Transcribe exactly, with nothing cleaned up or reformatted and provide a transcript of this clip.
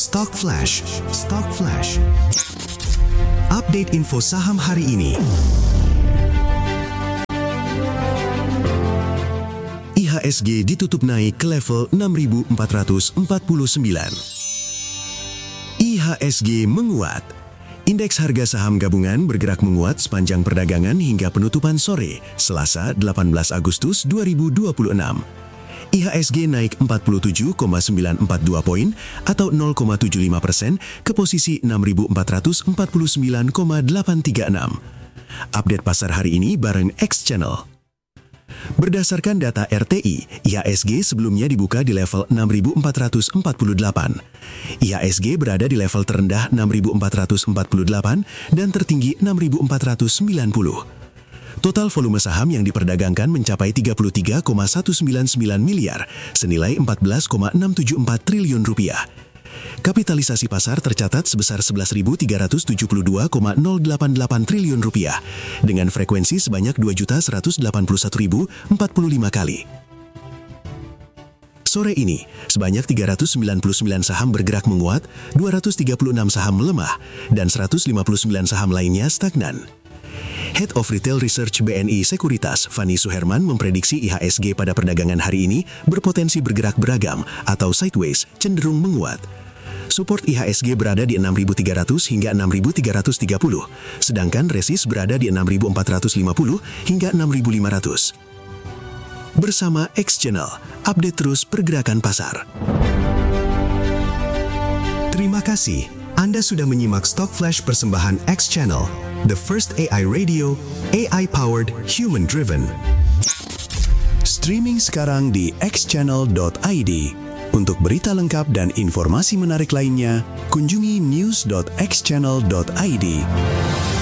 Stock Flash, Stock Flash. Update info saham hari ini. I H S G ditutup naik ke level enam ribu empat ratus empat puluh sembilan. I H S G menguat. Indeks harga saham gabungan bergerak menguat sepanjang perdagangan hingga penutupan sore, Selasa delapan belas Agustus dua ribu dua puluh enam. I H S G naik empat puluh tujuh koma sembilan empat dua poin atau nol koma tujuh lima persen ke posisi enam ribu empat ratus empat puluh sembilan koma delapan tiga enam. Update pasar hari ini bareng X Channel. Berdasarkan data R T I, I H S G sebelumnya dibuka di level enam ribu empat ratus empat puluh delapan. I H S G berada di level terendah enam ribu empat ratus empat puluh delapan dan tertinggi enam ribu empat ratus sembilan puluh. Total volume saham yang diperdagangkan mencapai tiga puluh tiga koma seratus sembilan puluh sembilan miliar, senilai empat belas koma enam tujuh empat triliun rupiah. Kapitalisasi pasar tercatat sebesar sebelas ribu tiga ratus tujuh puluh dua koma nol delapan delapan triliun rupiah, dengan frekuensi sebanyak dua juta seratus delapan puluh satu ribu empat puluh lima kali. Sore ini, sebanyak tiga ratus sembilan puluh sembilan saham bergerak menguat, dua ratus tiga puluh enam saham melemah, dan seratus lima puluh sembilan saham lainnya stagnan. Head of Retail Research B N I Sekuritas, Fani Suherman, memprediksi I H S G pada perdagangan hari ini berpotensi bergerak beragam atau sideways, cenderung menguat. Support I H S G berada di enam ribu tiga ratus hingga enam ribu tiga ratus tiga puluh, sedangkan resist berada di enam ribu empat ratus lima puluh hingga enam ribu lima ratus. Bersama X Channel, update terus pergerakan pasar. Terima kasih. Anda sudah menyimak Stock Flash persembahan X Channel, the first A I radio, A I-powered, human-driven. Streaming sekarang di x channel dot i d. Untuk berita lengkap dan informasi menarik lainnya, kunjungi news dot x channel dot i d.